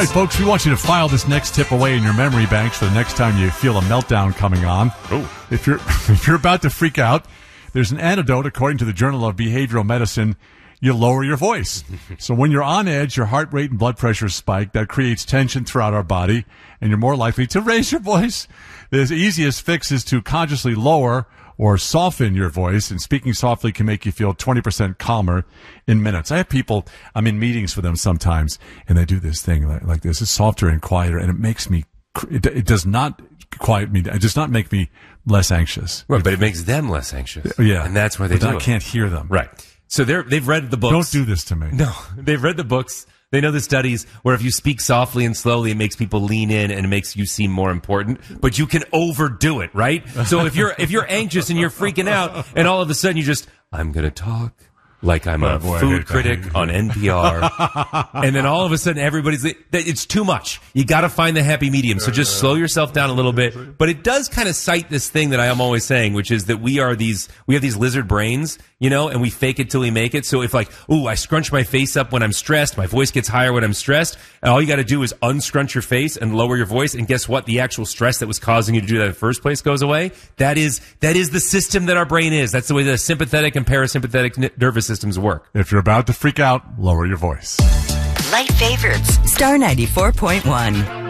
right, folks, we want you to file this next tip away in your memory banks for the next time you feel a meltdown coming on. Oh. If you're about to freak out, there's an antidote according to the Journal of Behavioral Medicine. You lower your voice. So when you're on edge, your heart rate and blood pressure spike. That creates tension throughout our body, and you're more likely to raise your voice. The easiest fix is to consciously lower or soften your voice, and speaking softly can make you feel 20% calmer in minutes. I have people, I'm in meetings for them sometimes, and they do this thing like this. It's softer and quieter, and it makes me, it does not quiet me, it does not make me less anxious. Right, but it makes them less anxious. Yeah. And that's why they do it. I can't hear them. Right. So they've read the books. Don't do this to me. No, they've read the books. They know the studies where if you speak softly and slowly, it makes people lean in and it makes you seem more important. But you can overdo it, right? So if you're anxious and you're freaking out, and all of a sudden you just, I'm going to talk like I'm a food critic on NPR, and then all of a sudden everybody's, it's too much. You got to find the happy medium. So just slow yourself down a little bit. But it does kind of cite this thing that I am always saying, which is that we have these lizard brains, you know, and we fake it till we make it. So if like, ooh, I scrunch my face up when I'm stressed, my voice gets higher when I'm stressed, and all you got to do is unscrunch your face and lower your voice, and guess what? The actual stress that was causing you to do that in the first place goes away. That is the system that our brain is. That's the way the sympathetic and parasympathetic nervous systems work. If you're about to freak out, lower your voice. Light favorites. Star 94.1.